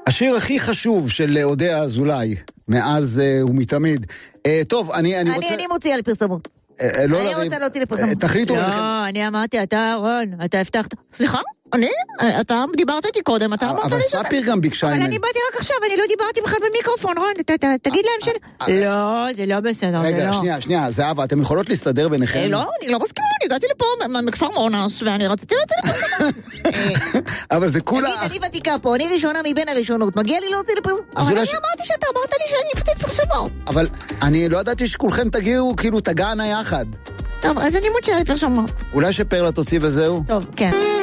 השיר הכי חשוב של אודיה אזולאי, מאז ומתמיד. טוב, אני רוצה... אני מוציאה לפרסומות. לא אני רוצה להוציא לפרסומות. תחליטו לא, ביניכם. אני אמרתי, אתה רון, אתה הבטחת. סליחה? אתה דיברת איתי קודם, אתה אמרת אבל לי ספיר גם ביקשה... אבל אני באתי רק עכשיו, אני לא דיברתי בכלל במיקרופון, רון, תגיד להם לא, זה לא בסדר, זה לא. רגע, שנייה, זהבה, אתם יכולות להסתדר ביניכם? לא, אני לא מסכימה, אני הגעתי לפה מכפר מונס, ואני רציתי להוציא לפרסומות. אבל זה כולה... אני ותיקה פה, אני ראשונה מבין הראשונות, מגיע לי להוציא לפרסומות. אבל אני אמרתי שאתה אמרת לי שאני אפתיע לפרסומות. אבל אני לא ידעתי שכולכם תגיעו, כאילו תגענה יחד. טוב, אז אני מוציאה לפרסומות. אולי שפרלה תוציא וזהו? טוב, כן.